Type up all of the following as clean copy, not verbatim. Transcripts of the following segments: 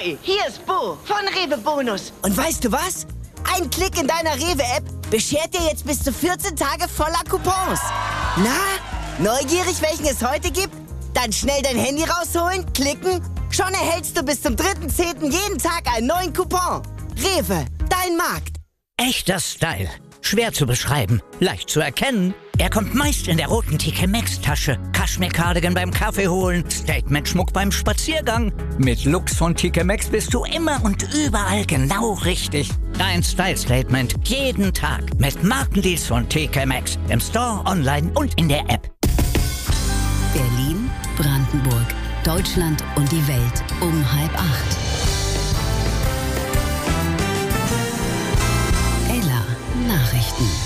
Ahoi, hier ist Bo von Rewe Bonus. Und weißt du was? Ein Klick in deiner Rewe-App beschert dir jetzt bis zu 14 Tage voller Coupons. Na, neugierig, welchen es heute gibt? Dann schnell dein Handy rausholen, klicken. Schon erhältst du bis zum 3.10. jeden Tag einen neuen Coupon. Rewe, dein Markt. Echter Style. Schwer zu beschreiben, leicht zu erkennen. Er kommt meist in der roten TK Maxx-Tasche. Kaschmir-Cardigan beim Kaffee holen, Statement-Schmuck beim Spaziergang. Mit Looks von TK Maxx bist du immer und überall genau richtig. Dein Style-Statement jeden Tag mit Markendeals von TK Maxx. Im Store, online und in der App. Berlin, Brandenburg, Deutschland und die Welt um 7:30. Nachrichten.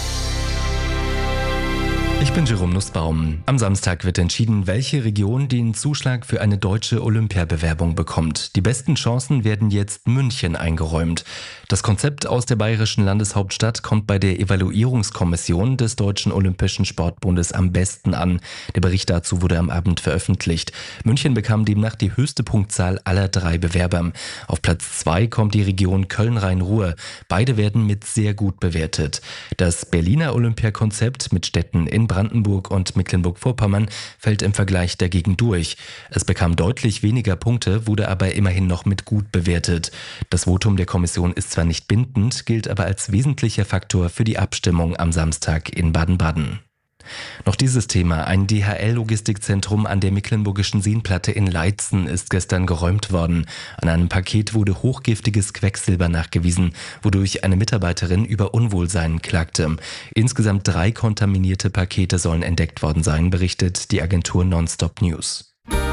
Ich bin Jerome Nussbaum. Am Samstag wird entschieden, welche Region den Zuschlag für eine deutsche Olympiabewerbung bekommt. Die besten Chancen werden jetzt München eingeräumt. Das Konzept aus der bayerischen Landeshauptstadt kommt bei der Evaluierungskommission des Deutschen Olympischen Sportbundes am besten an. Der Bericht dazu wurde am Abend veröffentlicht. München bekam demnach die höchste Punktzahl aller 3 Bewerber. Auf Platz 2 kommt die Region Köln-Rhein-Ruhr. Beide werden mit sehr gut bewertet. Das Berliner Olympiakonzept mit Städten in Brandenburg und Mecklenburg-Vorpommern fällt im Vergleich dagegen durch. Es bekam deutlich weniger Punkte, wurde aber immerhin noch mit gut bewertet. Das Votum der Kommission ist zwar nicht bindend, gilt aber als wesentlicher Faktor für die Abstimmung am Samstag in Baden-Baden. Noch dieses Thema. Ein DHL-Logistikzentrum an der Mecklenburgischen Seenplatte in Leitzen ist gestern geräumt worden. An einem Paket wurde hochgiftiges Quecksilber nachgewiesen, wodurch eine Mitarbeiterin über Unwohlsein klagte. Insgesamt 3 kontaminierte Pakete sollen entdeckt worden sein, berichtet die Agentur Nonstop News.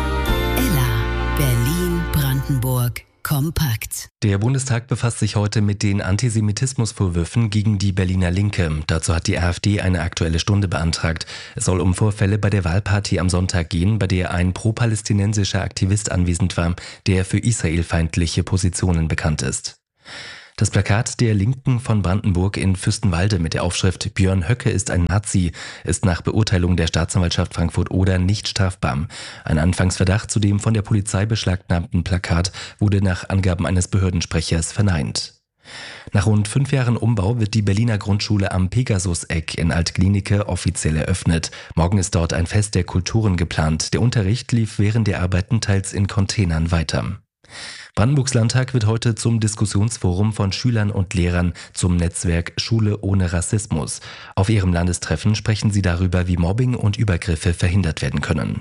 Ella, Berlin, Brandenburg. Kompakt. Der Bundestag befasst sich heute mit den Antisemitismusvorwürfen gegen die Berliner Linke. Dazu hat die AfD eine Aktuelle Stunde beantragt. Es soll um Vorfälle bei der Wahlparty am Sonntag gehen, bei der ein pro-palästinensischer Aktivist anwesend war, der für israelfeindliche Positionen bekannt ist. Das Plakat der Linken von Brandenburg in Fürstenwalde mit der Aufschrift »Björn Höcke ist ein Nazi« ist nach Beurteilung der Staatsanwaltschaft Frankfurt-Oder nicht strafbar. Ein Anfangsverdacht zu dem von der Polizei beschlagnahmten Plakat wurde nach Angaben eines Behördensprechers verneint. Nach rund 5 Jahren Umbau wird die Berliner Grundschule am Pegasus-Eck in Alt-Glienicke offiziell eröffnet. Morgen ist dort ein Fest der Kulturen geplant. Der Unterricht lief während der Arbeiten teils in Containern weiter. Brandenburgs Landtag wird heute zum Diskussionsforum von Schülern und Lehrern zum Netzwerk Schule ohne Rassismus. Auf ihrem Landestreffen sprechen sie darüber, wie Mobbing und Übergriffe verhindert werden können.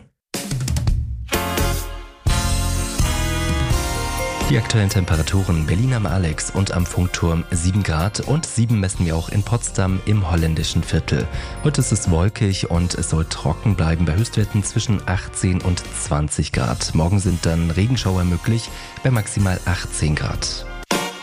Die aktuellen Temperaturen: Berlin am Alex und am Funkturm 7 Grad und 7 messen wir auch in Potsdam im holländischen Viertel. Heute ist es wolkig und es soll trocken bleiben bei Höchstwerten zwischen 18 und 20 Grad. Morgen sind dann Regenschauer möglich bei maximal 18 Grad.